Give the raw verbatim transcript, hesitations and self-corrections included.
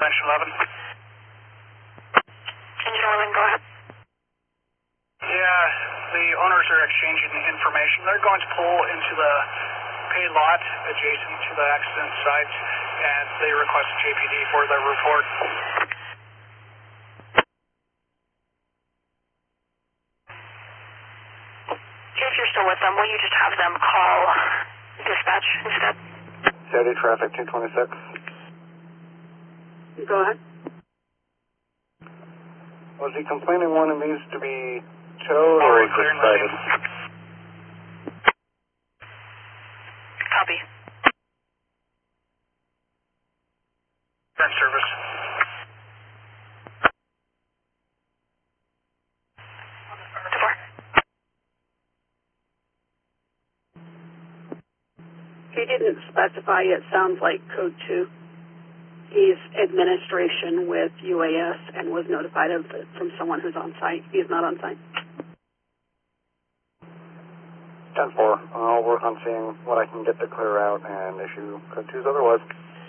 Engine eleven. Engine eleven, go ahead. Yeah, the owners are exchanging information. They're going to pull into the pay lot adjacent to the accident site, and they request a J P D for their report. If you're still with them, will you just have them call dispatch instead? Saturday traffic two twenty-six. Go ahead. Was he complaining one of these to be towed or Already just clearing cited? Copy. Current service. Four. He didn't specify, it sounds like code two. He's administration with U A S and was notified of it from someone who's on site. He's not on site. ten four. I'll work on seeing what I can get to clear out and issue code twos otherwise.